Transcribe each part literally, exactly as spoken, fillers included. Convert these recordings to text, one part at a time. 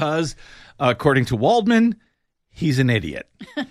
because, according to Waldman, he's an idiot.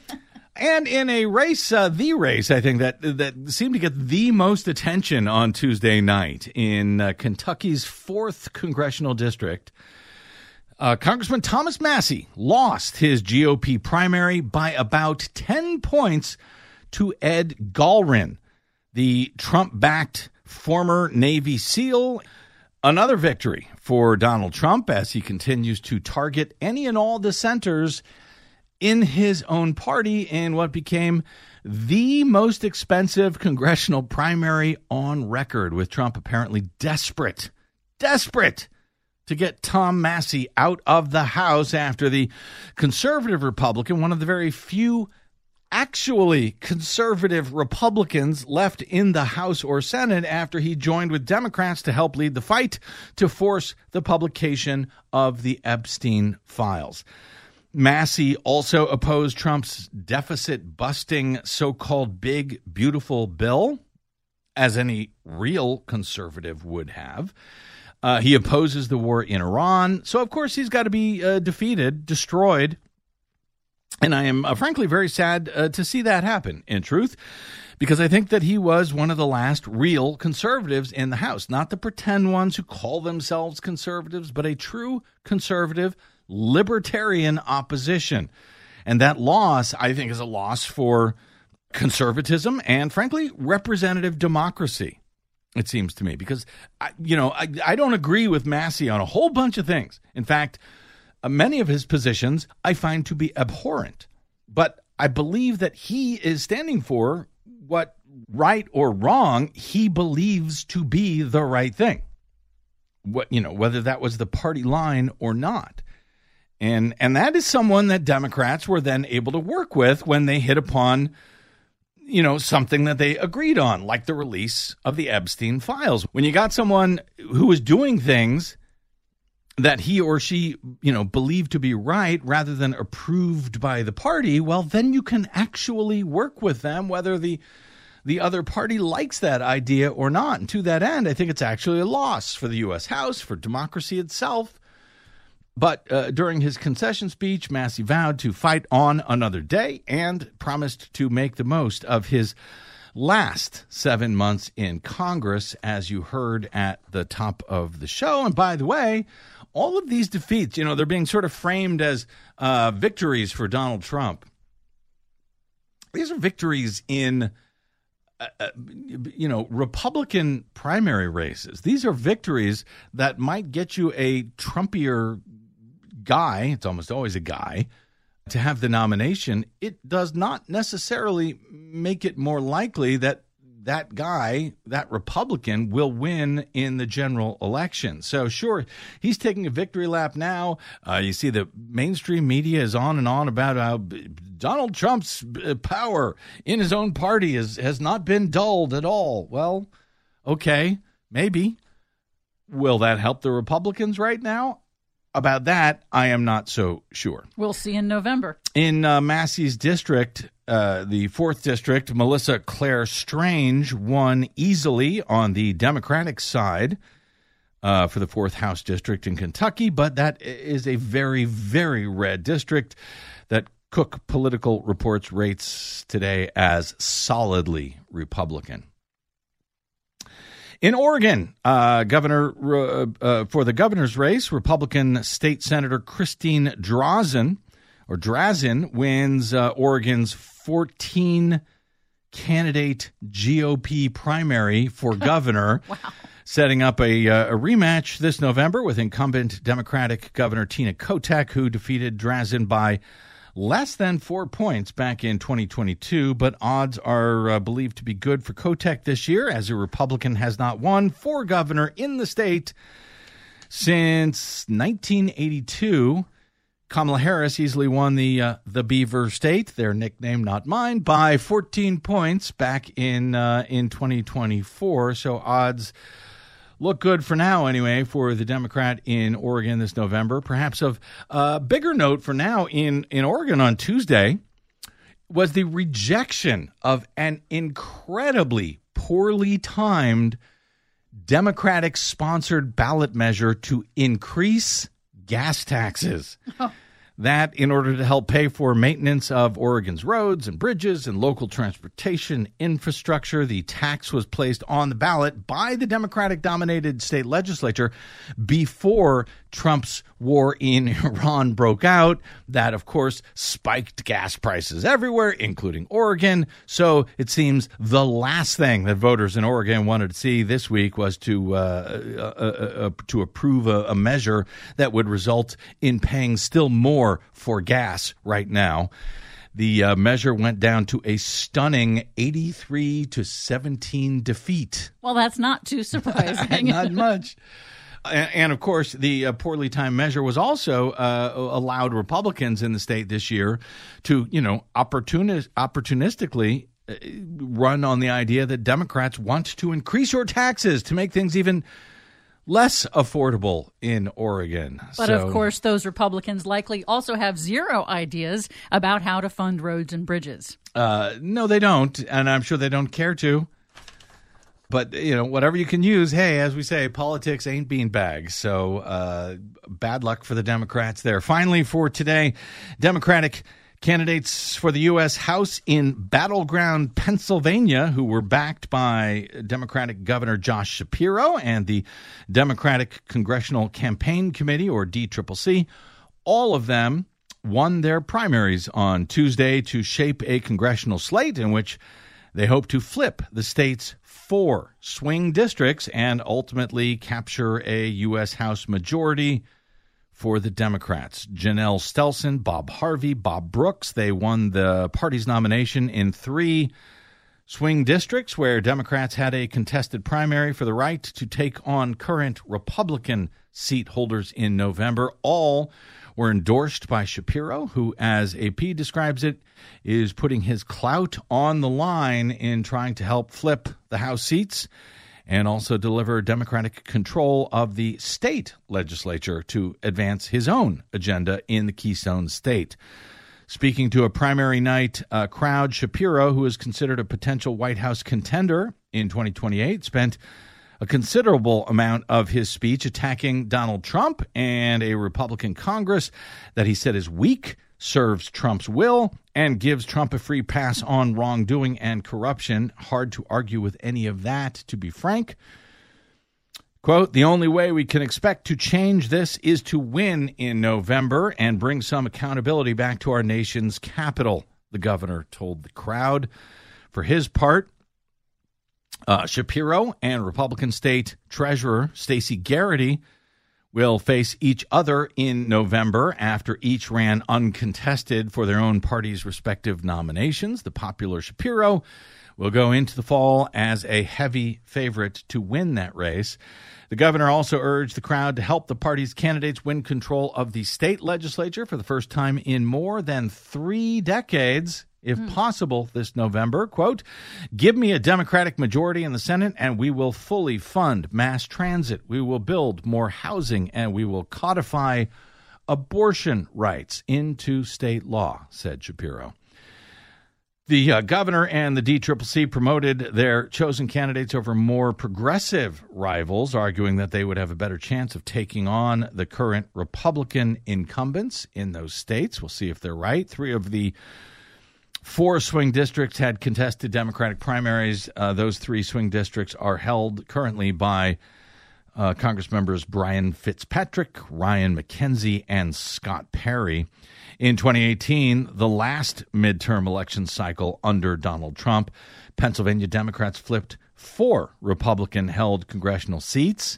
And in a race, uh, the race, I think, that that seemed to get the most attention on Tuesday night in uh, Kentucky's fourth congressional district, uh, Congressman Thomas Massie lost his G O P primary by about ten points to Ed Gallrin, the Trump-backed former Navy SEAL. Another victory for Donald Trump as he continues to target any and all dissenters in his own party in what became the most expensive congressional primary on record, with Trump apparently desperate, desperate to get Tom Massie out of the House after the conservative Republican, one of the very few actually conservative Republicans left in the House or Senate after he joined with Democrats to help lead the fight to force the publication of the Epstein files. Massie also opposed Trump's deficit-busting so-called big, beautiful bill, as any real conservative would have. Uh, he opposes the war in Iran. So, of course, he's got to be uh, defeated, destroyed. And I am, uh, frankly, very sad uh, to see that happen, in truth, because I think that he was one of the last real conservatives in the House, not the pretend ones who call themselves conservatives, but a true conservative libertarian opposition. And that loss, I think, is a loss for conservatism and, frankly, representative democracy, it seems to me, because, I, you know, I, I don't agree with Massie on a whole bunch of things. In fact, uh, many of his positions I find to be abhorrent, but I believe that he is standing for what, right or wrong, he believes to be the right thing. What, you know, whether that was the party line or not. And and that is someone that Democrats were then able to work with when they hit upon, you know, something that they agreed on, like the release of the Epstein files. When you got someone who was doing things that he or she, you know, believed to be right rather than approved by the party, well, then you can actually work with them, whether the the other party likes that idea or not. And to that end, I think it's actually a loss for the U S House, for democracy itself. But uh, during his concession speech, Massie vowed to fight on another day and promised to make the most of his last seven months in Congress, as you heard at the top of the show. And by the way, all of these defeats, you know, they're being sort of framed as uh, victories for Donald Trump. These are victories in, uh, uh, you know, Republican primary races. These are victories that might get you a Trumpier guy, it's almost always a guy, to have the nomination. It does not necessarily make it more likely that that guy, that Republican, will win in the general election. So sure, he's taking a victory lap now. Uh, you see the mainstream media is on and on about how Donald Trump's power in his own party is, has not been dulled at all. Well, okay, maybe. Will that help the Republicans right now? About that, I am not so sure. We'll see in November. In uh, Massie's district, uh, the fourth district, Melissa Claire Strange won easily on the Democratic side uh, for the fourth House district in Kentucky, but that is a very, very red district that Cook Political Reports rates today as solidly Republican. In Oregon, uh, Governor uh, uh, for the governor's race, Republican State Senator Christine Drazen or Drazen wins uh, Oregon's fourteen candidate G O P primary for governor, wow. setting up a, uh, a rematch this November with incumbent Democratic Governor Tina Kotek, who defeated Drazen by less than four points back in twenty twenty-two, but odds are uh, believed to be good for Kotek this year, as a Republican has not won for governor in the state since nineteen eighty-two. Kamala Harris easily won the uh, the Beaver State, their nickname, not mine, by fourteen points back in uh, in twenty twenty-four. So odds look good for now, anyway, for the Democrat in Oregon this November. Perhaps of a uh, bigger note for now in, in Oregon on Tuesday was the rejection of an incredibly poorly timed Democratic-sponsored ballot measure to increase gas taxes. Oh. That in order to help pay for maintenance of Oregon's roads and bridges and local transportation infrastructure. The tax was placed on the ballot by the Democratic-dominated state legislature before Trump's war in Iran broke out. That, of course, spiked gas prices everywhere, including Oregon. So it seems the last thing that voters in Oregon wanted to see this week was to uh, uh, uh, uh, to approve a, a measure that would result in paying still more for gas right now. The uh, measure went down to a stunning eighty-three to seventeen defeat. Well, that's not too surprising. Not much. And, and, of course, the uh, poorly timed measure was also uh, allowed Republicans in the state this year to, you know, opportunis- opportunistically uh, run on the idea that Democrats want to increase your taxes to make things even less affordable in Oregon. But so, of course, those Republicans likely also have zero ideas about how to fund roads and bridges. Uh, no, they don't. And I'm sure they don't care to. But, you know, whatever you can use, hey, as we say, politics ain't beanbags. So uh, bad luck for the Democrats there. Finally, for today, Democratic candidates for the U S House in battleground Pennsylvania, who were backed by Democratic Governor Josh Shapiro and the Democratic Congressional Campaign Committee, or D C C C, all of them won their primaries on Tuesday to shape a congressional slate in which they hope to flip the state's four swing districts and ultimately capture a U S House majority for the Democrats. Janelle Stelson, Bob Harvey, Bob Brooks, they won the party's nomination in three swing districts where Democrats had a contested primary for the right to take on current Republican seat holders in November. All were endorsed by Shapiro, who, as A P describes it, is putting his clout on the line in trying to help flip the House seats and also deliver Democratic control of the state legislature to advance his own agenda in the Keystone State. Speaking to a primary night uh, crowd, Shapiro, who is considered a potential White House contender in twenty twenty-eight, spent a considerable amount of his speech attacking Donald Trump and a Republican Congress that he said is weak, serves Trump's will, and gives Trump a free pass on wrongdoing and corruption. Hard to argue with any of that, to be frank. Quote, the only way we can expect to change this is to win in November and bring some accountability back to our nation's capital, the governor told the crowd. For his part, uh, Shapiro and Republican State Treasurer Stacey Garrity will face each other in November after each ran uncontested for their own party's respective nominations. The popular Shapiro will go into the fall as a heavy favorite to win that race. The governor also urged the crowd to help the party's candidates win control of the state legislature for the first time in more than three decades, if mm. possible, this November. Quote, give me a Democratic majority in the Senate and we will fully fund mass transit. We will build more housing and we will codify abortion rights into state law, said Shapiro. The uh, governor and the D C C C promoted their chosen candidates over more progressive rivals, arguing that they would have a better chance of taking on the current Republican incumbents in those states. We'll see if they're right. Three of the four swing districts had contested Democratic primaries. Uh, those three swing districts are held currently by uh, Congress members Brian Fitzpatrick, Ryan McKenzie, and Scott Perry. In twenty eighteen, the last midterm election cycle under Donald Trump, Pennsylvania Democrats flipped four Republican-held congressional seats.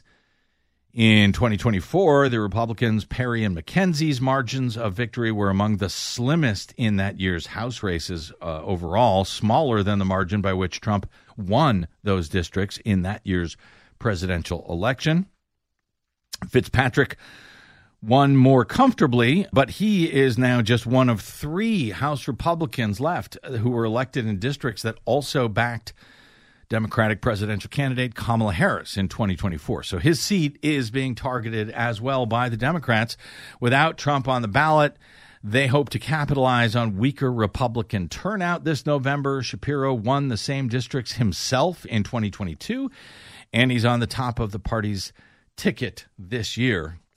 In twenty twenty-four, the Republicans' Perry and McKenzie's margins of victory were among the slimmest in that year's House races uh, overall, smaller than the margin by which Trump won those districts in that year's presidential election. Fitzpatrick won more comfortably, but he is now just one of three House Republicans left who were elected in districts that also backed Democratic presidential candidate Kamala Harris in twenty twenty-four. So his seat is being targeted as well by the Democrats. Without Trump on the ballot, they hope to capitalize on weaker Republican turnout this November. Shapiro won the same districts himself in twenty twenty-two, and he's on the top of the party's ticket this year.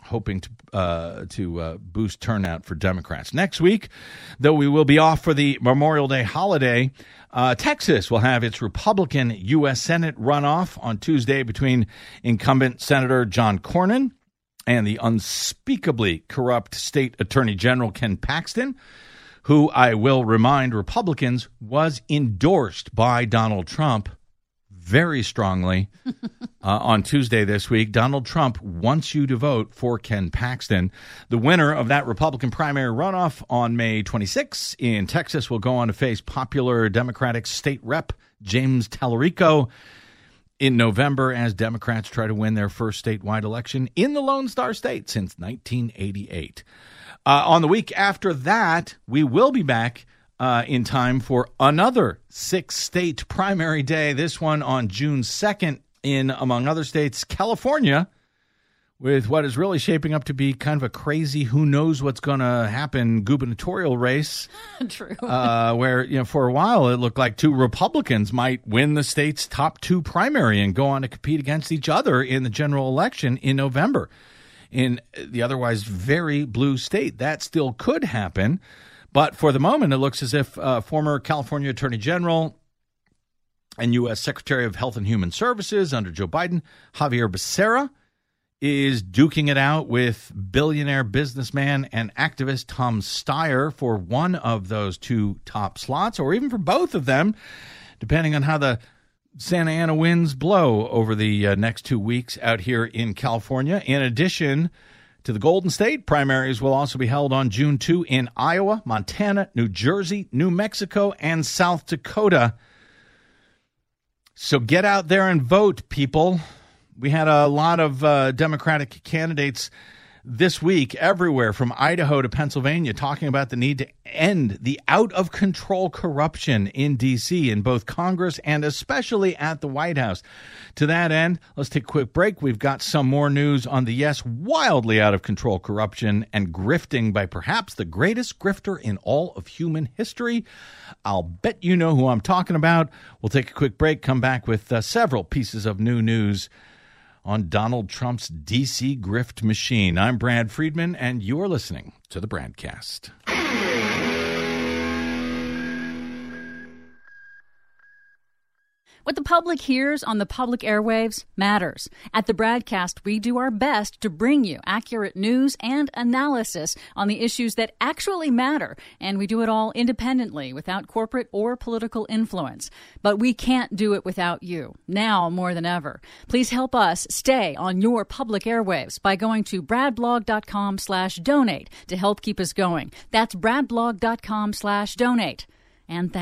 hoping to uh, to uh, boost turnout for Democrats. Next week, though we will be off for the Memorial Day holiday, uh, Texas will have its Republican U S Senate runoff on Tuesday between incumbent Senator John Cornyn and the unspeakably corrupt State Attorney General Ken Paxton, who, I will remind Republicans, was endorsed by Donald Trump very strongly uh, on Tuesday this week. Donald Trump wants you to vote for Ken Paxton. The winner of that Republican primary runoff on May twenty-sixth in Texas will go on to face popular Democratic state rep James Tallarico in November as Democrats try to win their first statewide election in the Lone Star State since nineteen eighty-eight. Uh, on the week after that, we will be back Uh, in time for another six-state primary day, this one on June second in, among other states, California, with what is really shaping up to be kind of a crazy who-knows-what's-going-to-happen gubernatorial race. True. uh, where, you know, for a while it looked like two Republicans might win the state's top two primary and go on to compete against each other in the general election in November. In the otherwise very blue state, that still could happen. But for the moment, it looks as if uh, former California Attorney General and U S Secretary of Health and Human Services under Joe Biden, Javier Becerra, is duking it out with billionaire businessman and activist Tom Steyer for one of those two top slots, or even for both of them, depending on how the Santa Ana winds blow over the uh, next two weeks out here in California. In addition to the Golden State, primaries will also be held on June second in Iowa, Montana, New Jersey, New Mexico, and South Dakota. So get out there and vote, people. We had a lot of uh, Democratic candidates this week everywhere from Idaho to Pennsylvania talking about the need to end the out-of-control corruption in D C in both Congress and especially at the White House. To that end, let's take a quick break. We've got some more news on the, yes, wildly out-of-control corruption and grifting by perhaps the greatest grifter in all of human history. I'll bet you know who I'm talking about. We'll take a quick break, come back with uh, several pieces of new news on Donald Trump's D C grift machine. I'm Brad Friedman, and you're listening to the Bradcast. What the public hears on the public airwaves matters. At the Bradcast, we do our best to bring you accurate news and analysis on the issues that actually matter, and we do it all independently, without corporate or political influence. But we can't do it without you, now more than ever. Please help us stay on your public airwaves by going to bradblog.com slash donate to help keep us going. That's bradblog.com slash donate. And thanks.